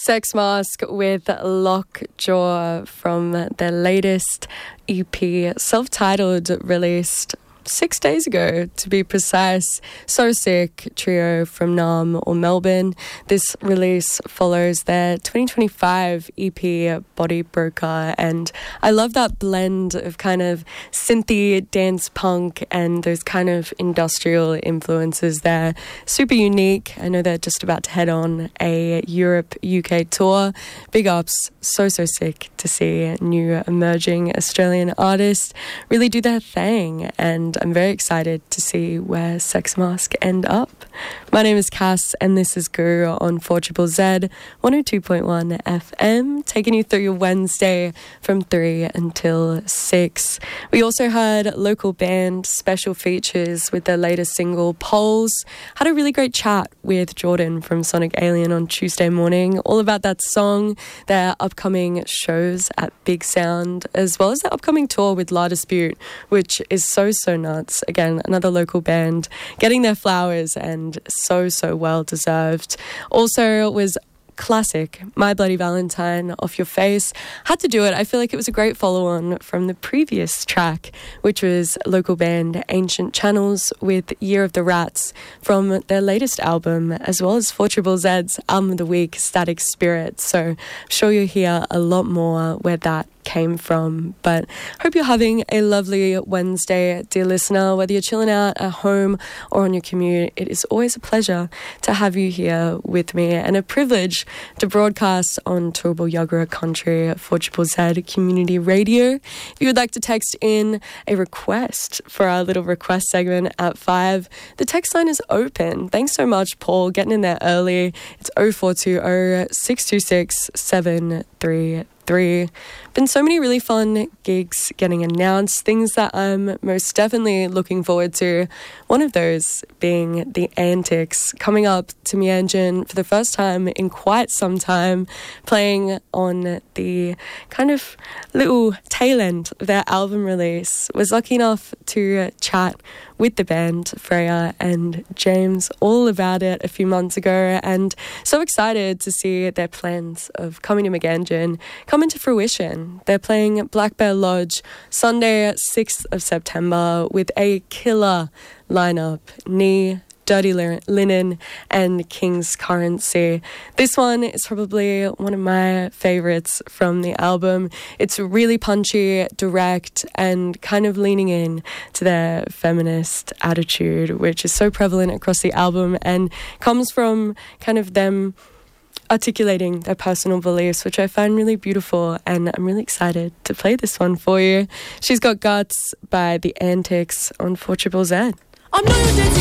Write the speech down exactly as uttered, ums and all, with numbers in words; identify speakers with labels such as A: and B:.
A: Sex Mask with Lockjaw from their latest E P, self-titled, released six days ago to be precise. So Sick trio from Nam or Melbourne. This release follows their twenty twenty-five E P Body Broker, and I love that blend of kind of synthy dance punk and those kind of industrial influences there. Super unique. I know they're just about to head on a Europe U K tour. Big ups. So so sick to see new emerging Australian artists really do their thing, and I'm very excited to see where Sex Mask end up. My name is Cass, and this is Guru on four Z Z one oh two point one F M, taking you through your Wednesday from three until six. We also heard local band Special Features with their latest single, Poles. Had a really great chat with Jordan from Sonic Alien on Tuesday morning, all about that song, their upcoming shows at Big Sound, as well as their upcoming tour with La Dispute, which is so, so nuts. Again, another local band getting their flowers, and so, so well deserved. Also was classic My Bloody Valentine, Off Your Face. Had to do it. I feel like it was a great follow-on from the previous track, which was local band Ancient Channels with Year of the Rats from their latest album, as well as four Z Z's album of the week, Static Spirit. So I'm sure you'll hear a lot more where that came from. But hope you're having a lovely Wednesday, dear listener. Whether you're chilling out at home or on your commute, it is always a pleasure to have you here with me, and a privilege to broadcast on Turrbal Yagara Country four Z Z Community Radio. If you would like to text in a request for our little request segment at five, the text line is open. Thanks so much, Paul, getting in there early. It's oh four two oh, six two six, seven three three. Been so many really fun gigs getting announced, things that I'm most definitely looking forward to. One of those being The Antics, coming up to Meanjin for the first time in quite some time, playing on the kind of little tail end of their album release. Was lucky enough to chat with the band, Freya and James, all about it a few months ago, and so excited to see their plans of coming to Meanjin come into fruition. They're playing Black Bear Lodge Sunday, sixth of September, with a killer lineup: Knee, Dirty Linen, and King's Currency. This one is probably one of my favourites from the album. It's really punchy, direct, and kind of leaning in to their feminist attitude, which is so prevalent across the album and comes from kind of them articulating their personal beliefs, which I find really beautiful, and I'm really excited to play this one for you. She's Got Guts by The Antics on four Z Z.
B: I'm not your dirty